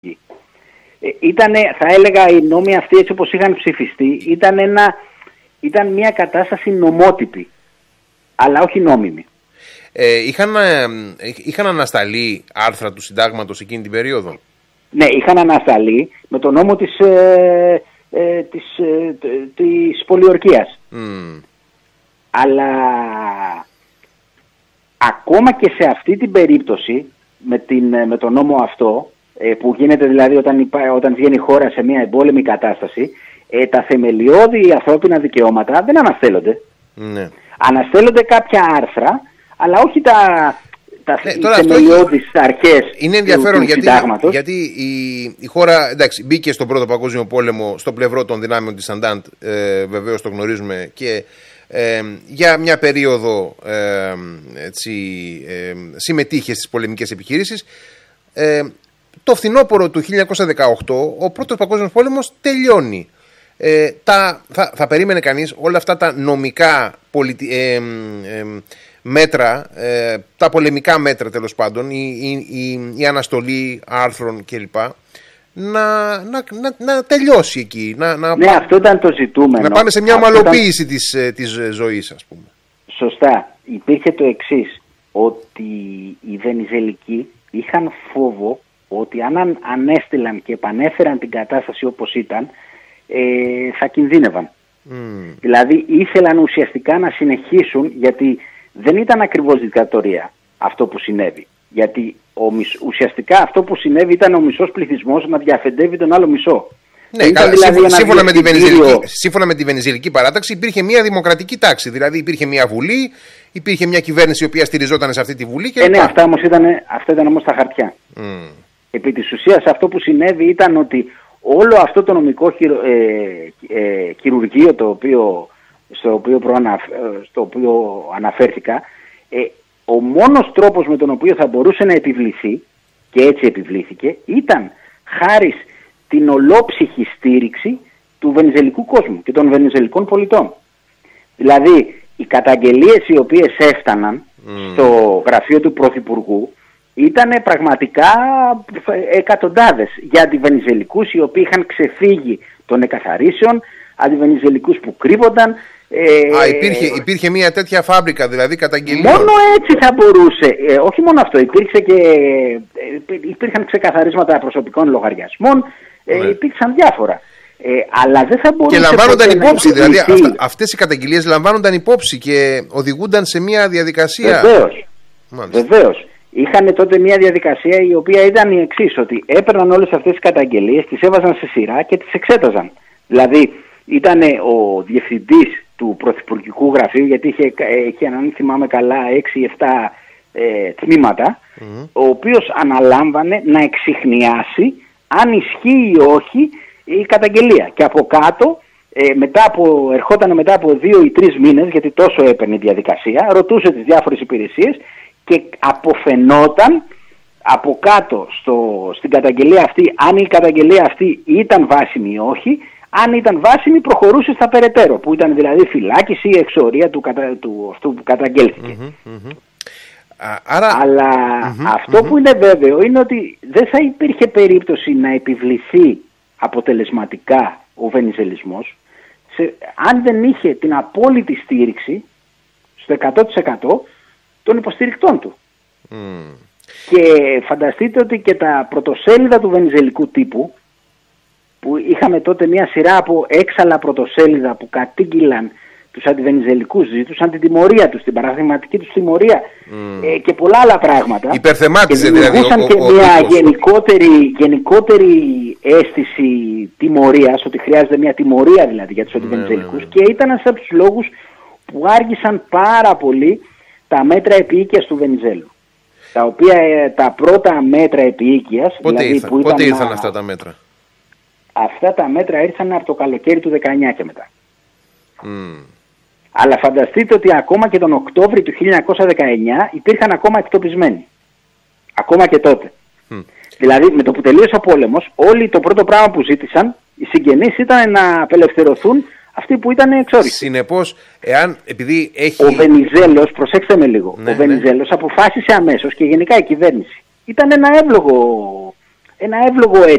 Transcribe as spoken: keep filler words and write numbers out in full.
Ε, ήτανε, θα έλεγα, οι νόμοι αυτοί έτσι όπως είχαν ψηφιστεί, ήταν, ένα, ήταν μια κατάσταση νομότυπη, αλλά όχι νόμιμη. Ε, είχαν, ε, είχαν ανασταλεί άρθρα του συντάγματος εκείνη την περίοδο. Ναι, είχαν ανασταλεί με το νόμο της, ε, ε, της, ε, της πολιορκίας. Mm. Αλλά ακόμα και σε αυτή την περίπτωση, με, την, με το νόμο αυτό, ε, που γίνεται δηλαδή όταν, υπά, όταν βγαίνει η χώρα σε μια εμπόλεμη κατάσταση, ε, τα θεμελιώδη ανθρώπινα δικαιώματα δεν αναστέλλονται. Mm. Αναστέλλονται κάποια άρθρα, αλλά όχι τα... τα ναι, τώρα θεμελιώδεις αρχές. Είναι ενδιαφέρον του, του γιατί, γιατί η, η χώρα εντάξει, μπήκε στον Πρώτο Παγκόσμιο Πόλεμο στο πλευρό των δυνάμεων της Αντάντ, ε, βεβαίως το γνωρίζουμε, και ε, για μια περίοδο ε, έτσι, ε, συμμετείχε στις πολεμικές επιχειρήσεις. Ε, το φθινόπωρο του χίλια εννιακόσια δεκαοκτώ ο Πρώτος Παγκόσμιος Πόλεμος τελειώνει. Ε, τα, θα, θα περίμενε κανείς όλα αυτά τα νομικά πολιτι, ε, ε, ε, μέτρα, ε, τα πολεμικά μέτρα τέλος πάντων, η, η, η, η αναστολή άρθρων κλπ. Να, να, να, να τελειώσει εκεί. Να, να, ναι, αυτό ήταν το ζητούμενο. Να πάμε σε μια ομαλοποίηση ήταν... της, της ζωής, ας πούμε. Σωστά. Υπήρχε το εξής, ότι οι Βενιζελικοί είχαν φόβο ότι αν ανέστηλαν και επανέφεραν την κατάσταση όπως ήταν, ε, θα κινδύνευαν. Mm. Δηλαδή ήθελαν ουσιαστικά να συνεχίσουν, γιατί δεν ήταν ακριβώς δικτατορία αυτό που συνέβη. Γιατί ο, ουσιαστικά αυτό που συνέβη ήταν ο μισός πληθυσμός να διαφεντεύει τον άλλο μισό. Ναι, καλά, δηλαδή σύμφωνα, με τη Βενιζελική, σύμφωνα με τη Βενιζελική παράταξη υπήρχε μια δημοκρατική τάξη. Δηλαδή υπήρχε μια βουλή, υπήρχε μια κυβέρνηση η οποία στηριζόταν σε αυτή τη βουλή. Και ε, ναι, αυτά, όμως ήταν, αυτά ήταν όμως τα χαρτιά. Mm. Επί της ουσίας αυτό που συνέβη ήταν ότι όλο αυτό το νομικό χειρο, ε, ε, χειρουργείο το οποίο, στο, οποίο προαναφ, στο οποίο αναφέρθηκα, ε, ο μόνος τρόπος με τον οποίο θα μπορούσε να επιβληθεί, και έτσι επιβλήθηκε, ήταν χάρη την ολόψυχη στήριξη του βενιζελικού κόσμου και των βενιζελικών πολιτών. Δηλαδή οι καταγγελίες οι οποίες έφταναν mm. στο γραφείο του Πρωθυπουργού ήταν πραγματικά εκατοντάδες για αντιβενιζελικούς οι οποίοι είχαν ξεφύγει των εκαθαρίσεων, αντιβενιζελικούς που κρύβονταν. Ε, Α, υπήρχε, υπήρχε μια τέτοια φάμπρικα δηλαδή καταγγελίων. Μόνο έτσι θα μπορούσε, ε, όχι μόνο αυτό, υπήρξε και, ε, υπήρχαν ξεκαθαρίσματα προσωπικών λογαριασμών, ε, ναι. υπήρξαν διάφορα. Ε, αλλά δεν θα μπορούσε. Και λαμβάνονταν υπόψη, δηλαδή αυτα, αυτές οι καταγγελίες λαμβάνονταν υπόψη και οδηγούνταν σε μια διαδικασία. Βεβαίως. Βεβαίως. Είχαν τότε μια διαδικασία η οποία ήταν η εξής, ότι έπαιρναν όλες αυτές τις καταγγελίες, τις έβαζαν σε σειρά και τις εξέταζαν. Δηλαδή ήταν ο διευθυντής του Πρωθυπουργικού Γραφείου, γιατί είχε, είχε αν θυμάμαι καλά έξι εφτά ε, τμήματα, mm-hmm. ο οποίος αναλάμβανε να εξιχνιάσει αν ισχύει ή όχι η καταγγελία. Και από κάτω, ε, μετά από, ερχόταν μετά από δύο ή τρεις μήνες, γιατί τόσο έπαιρνε η διαδικασία, ρωτούσε τις διάφορες υπηρεσίες και αποφαινόταν από κάτω στο, στην καταγγελία αυτή αν η καταγγελία αυτή ήταν βάσιμη ή όχι. Αν ήταν βάσιμη προχωρούσε στα περαιτέρω, που ήταν δηλαδή φυλάκιση ή εξορία του, κατα... του αυτού που καταγγέλθηκε. Mm-hmm, mm-hmm. Άρα... Αλλά mm-hmm, αυτό mm-hmm. που είναι βέβαιο είναι ότι δεν θα υπήρχε περίπτωση να επιβληθεί αποτελεσματικά ο βενιζελισμός σε... αν δεν είχε την απόλυτη στήριξη στο εκατό τοις εκατό των υποστηρικτών του. Mm. Και φανταστείτε ότι και τα πρωτοσέλιδα του βενιζελικού τύπου, που είχαμε τότε μια σειρά από έξαλα πρωτοσέλιδα που κατήγγυλαν τους αντιβενιζελικούς, ζητούσαν την τιμωρία τους, την παραδειγματική τους τιμωρία mm. ε, και πολλά άλλα πράγματα. Υπερθεμάτιζε δηλαδή. Δημιουργούσαν και ο, μια ο, γενικότερη, γενικότερη αίσθηση τιμωρίας, ότι χρειάζεται μια τιμωρία δηλαδή για τους αντιβενιζελικούς, mm. και ήταν ένας από τους λόγους που άργησαν πάρα πολύ τα μέτρα επίοικιας του Βενιζέλου. Τα οποία τα πρώτα μέτρα επίοικιας... Πότε, δηλαδή, ήρθαν, που πότε ήταν, ήρθαν αυτά τα μέτρα? Αυτά τα μέτρα ήρθαν από το καλοκαίρι του δεκαεννιά και μετά. Mm. Αλλά φανταστείτε ότι ακόμα και τον Οκτώβρη του χίλια εννιακόσια δεκαεννιά υπήρχαν ακόμα εκτοπισμένοι. Ακόμα και τότε. Mm. Δηλαδή με το που τελείωσε ο πόλεμος, όλοι το πρώτο πράγμα που ζήτησαν, οι συγγενείς, ήταν να απελευθερωθούν αυτοί που ήταν εξόριστοι. Συνεπώς, εάν, επειδή έχει... Ο Βενιζέλος, προσέξτε με λίγο, ναι, ο Βενιζέλος ναι. αποφάσισε αμέσως, και γενικά η κυβέρνηση, ήταν ένα εύλογο, ένα εύλογο